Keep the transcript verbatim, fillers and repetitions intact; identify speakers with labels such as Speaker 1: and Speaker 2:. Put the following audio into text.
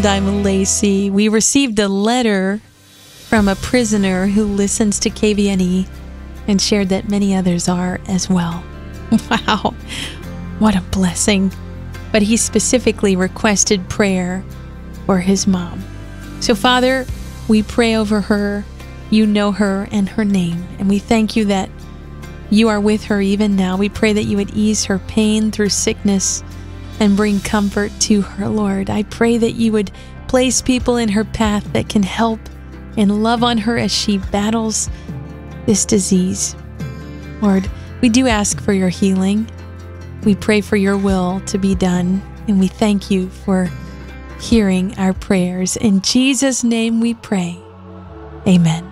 Speaker 1: I'm Lacey. We received a letter from a prisoner who listens to K V N E and shared that many others are as well. Wow, what a blessing. But he specifically requested prayer for his mom. So Father, we pray over her. You know her and her name, and we thank you that you are with her even now. We pray that you would ease her pain through sickness and bring comfort to her, Lord. I pray that you would place people in her path that can help and love on her as she battles this disease. Lord, we do ask for your healing. We pray for your will to be done, and we thank you for hearing our prayers. In Jesus' name we pray. Amen.